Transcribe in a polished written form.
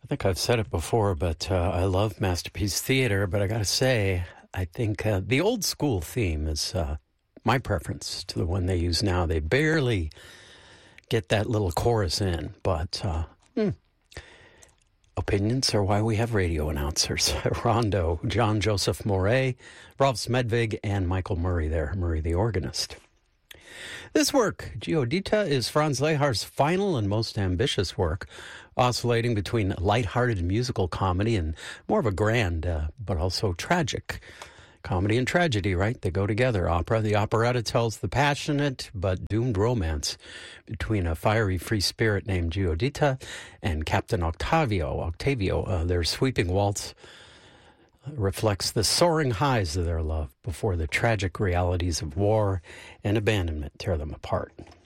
I think I've said it before, but I love Masterpiece Theater. But I got to say, I think the old school theme is my preference to the one they use now. They barely get that little chorus in, but opinions are why we have radio announcers. Rondo, John Joseph Moret, Rolf Smedvig, and Michael Murray there, Murray the organist. This work, Giuditta, is Franz Lehar's final and most ambitious work, oscillating between lighthearted musical comedy and more of a grand, but also tragic. Comedy and tragedy, right? They go together. Opera. The operetta tells the passionate but doomed romance between a fiery free spirit named Giuditta and Captain Octavio. Their sweeping waltz reflects the soaring highs of their love before the tragic realities of war and abandonment tear them apart.